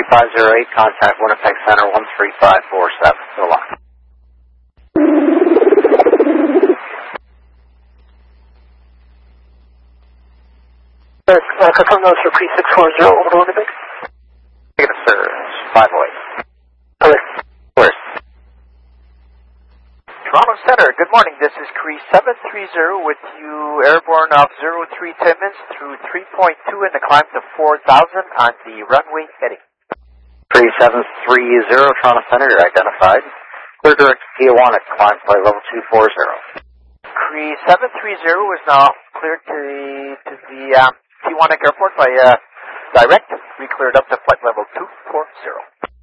508, contact Winnipeg Center 13547. Good luck. Confirm those for Pre-640 over to Winnipeg. Negative, sir. 508. Hello. Where's Toronto Center, good morning. This is Cree 730 with you, airborne of 03 Timmins through 3.2 in the climb to 4,000 on the runway heading. Cree 730, Toronto Center, you're identified. Clear direct to Tijuana, climb flight level 240. Cree 730 is now cleared to the Tijuana Airport by direct. We cleared up to flight level 240.